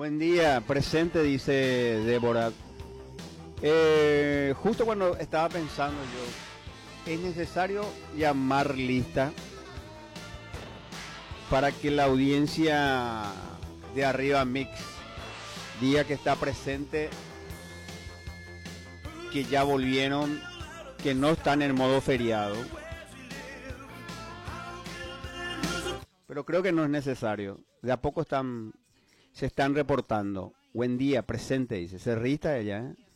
Buen día, presente, dice Débora. Justo cuando estaba pensando yo, ¿es necesario llamar lista para que la audiencia de Arriba Mix diga que está presente, que ya volvieron, que no están en modo feriado? Pero creo que no es necesario. De a poco se están reportando. Buen día, presente, dice. Se rita ella, ¿eh?